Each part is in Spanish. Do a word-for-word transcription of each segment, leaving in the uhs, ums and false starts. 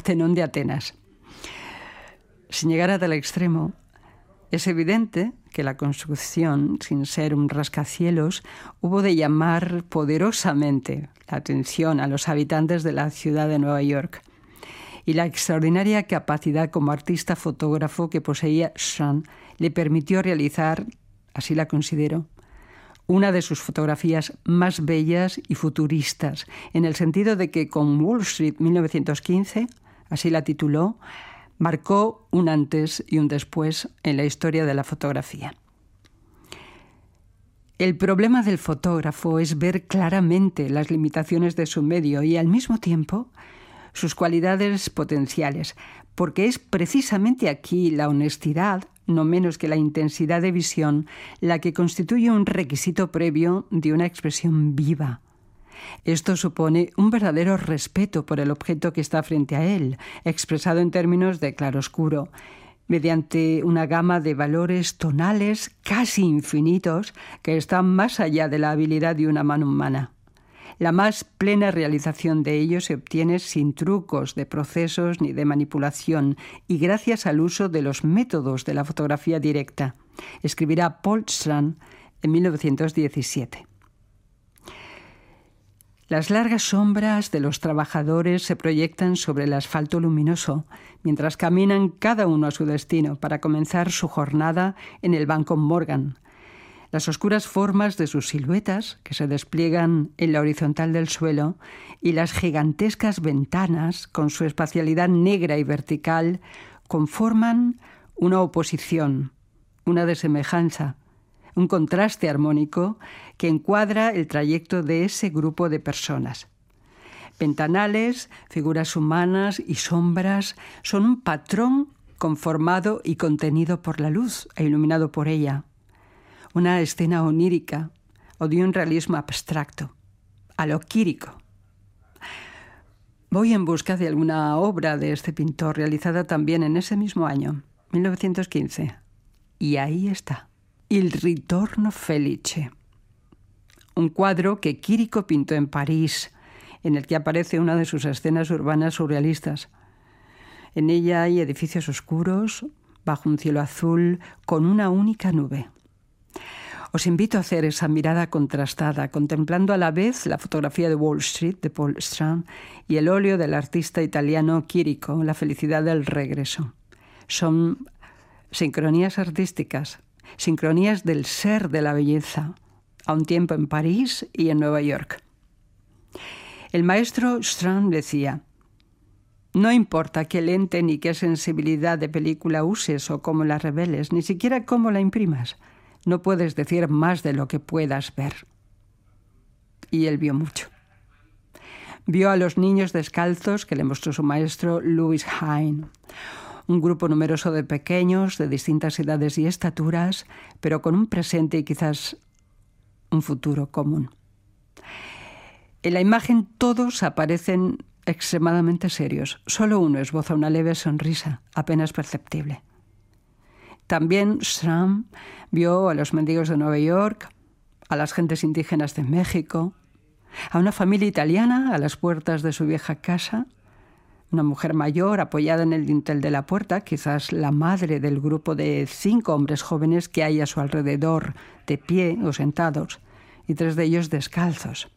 Partenón de Atenas. Sin llegar a tal extremo, es evidente que la construcción, sin ser un rascacielos, hubo de llamar poderosamente la atención a los habitantes de la ciudad de Nueva York. Y la extraordinaria capacidad como artista fotógrafo que poseía Strand le permitió realizar, así la considero, una de sus fotografías más bellas y futuristas, en el sentido de que con Wall Street mil novecientos quince, así la tituló, marcó un antes y un después en la historia de la fotografía. El problema del fotógrafo es ver claramente las limitaciones de su medio y al mismo tiempo sus cualidades potenciales, porque es precisamente aquí la honestidad, no menos que la intensidad de visión, la que constituye un requisito previo de una expresión viva. Esto supone un verdadero respeto por el objeto que está frente a él, expresado en términos de claroscuro, mediante una gama de valores tonales casi infinitos que están más allá de la habilidad de una mano humana. La más plena realización de ello se obtiene sin trucos de procesos ni de manipulación y gracias al uso de los métodos de la fotografía directa, escribirá Paul Strand en mil novecientos diecisiete. Las largas sombras de los trabajadores se proyectan sobre el asfalto luminoso mientras caminan cada uno a su destino para comenzar su jornada en el Banco Morgan. Las oscuras formas de sus siluetas, que se despliegan en la horizontal del suelo, y las gigantescas ventanas, con su espacialidad negra y vertical, conforman una oposición, una desemejanza, un contraste armónico que encuadra el trayecto de ese grupo de personas. Ventanales, figuras humanas y sombras son un patrón conformado y contenido por la luz e iluminado por ella. Una escena onírica o de un realismo abstracto, a lo quírico. Voy en busca de alguna obra de este pintor realizada también en ese mismo año, mil novecientos quince. Y ahí está, Il ritorno felice, un cuadro que Quirico pintó en París, en el que aparece una de sus escenas urbanas surrealistas. En ella hay edificios oscuros, bajo un cielo azul, con una única nube. Os invito a hacer esa mirada contrastada, contemplando a la vez la fotografía de Wall Street de Paul Strand y el óleo del artista italiano Quirico, La felicidad del regreso. Son sincronías artísticas, sincronías del ser de la belleza, a un tiempo en París y en Nueva York. El maestro Strand decía: no importa qué lente ni qué sensibilidad de película uses o cómo la reveles, ni siquiera cómo la imprimas. No puedes decir más de lo que puedas ver. Y él vio mucho. Vio a los niños descalzos que le mostró su maestro Louis Hine. Un grupo numeroso de pequeños, de distintas edades y estaturas, pero con un presente y quizás un futuro común. En la imagen todos aparecen extremadamente serios. Solo uno esboza una leve sonrisa, apenas perceptible. También Strand vio a los mendigos de Nueva York, a las gentes indígenas de México, a una familia italiana a las puertas de su vieja casa, una mujer mayor apoyada en el dintel de la puerta, quizás la madre del grupo de cinco hombres jóvenes que hay a su alrededor, de pie o sentados, y tres de ellos descalzos.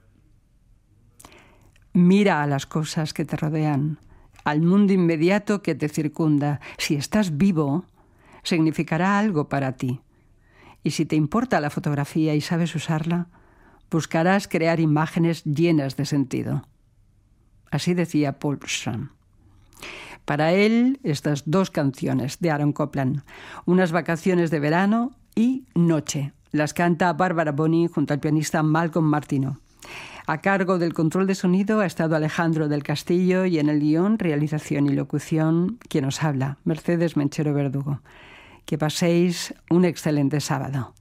Mira a las cosas que te rodean, al mundo inmediato que te circunda. Si estás vivo, significará algo para ti. Y si te importa la fotografía y sabes usarla, buscarás crear imágenes llenas de sentido. Así decía Paul Strand. Para él, estas dos canciones de Aaron Copland, Unas vacaciones de verano y Noche, las canta Bárbara Boni junto al pianista Malcolm Martineau. A cargo del control de sonido ha estado Alejandro del Castillo y en el guión, realización y locución, quien os habla, Mercedes Menchero Verdugo. Que paséis un excelente sábado.